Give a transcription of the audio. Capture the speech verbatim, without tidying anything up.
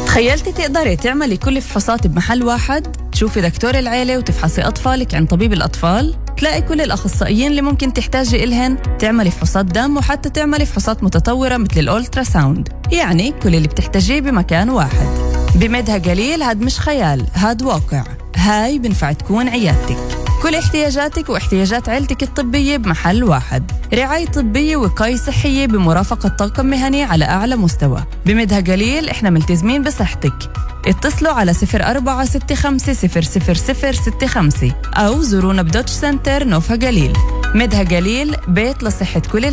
تخيلتي تقدري تعملي كل الفحوصات بمحل واحد؟ تشوفي دكتور العيلة وتفحصي أطفالك عند طبيب الأطفال؟ تلاقي كل الأخصائيين اللي ممكن تحتاجي إلهن، تعملي فحوصات دم وحتى تعملي فحوصات متطورة مثل الأولترا ساوند. يعني كل اللي بتحتاجيه بمكان واحد. بمدها قليل هاد مش خيال، هاد واقع. هاي بنفع تكون عيادتك. كل احتياجاتك واحتياجات عيلتك الطبية بمحل واحد. رعاية طبية وقاية صحية بمرافقة طاقم مهني على أعلى مستوى. بمدها قليل إحنا ملتزمين بصحتك. اتصلوا على صفر أربعة ستة خمسة صفر صفر صفر ستة خمسة أو زورونا بدوتش سنتر نوفا قليل. مدها قليل، بيت لصحة كل